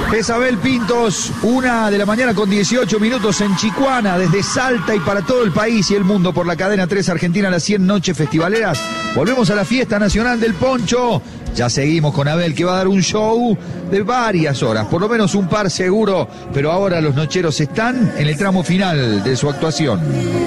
Es Abel Pintos, 1:00 con 18 minutos en Chicuana, desde Salta y para todo el país y el mundo por la cadena 3 Argentina, las 100 noches festivaleras. Volvemos a la fiesta nacional del poncho. Ya seguimos con Abel, que va a dar un show de varias horas, por lo menos un par seguro, pero ahora los nocheros están en el tramo final de su actuación.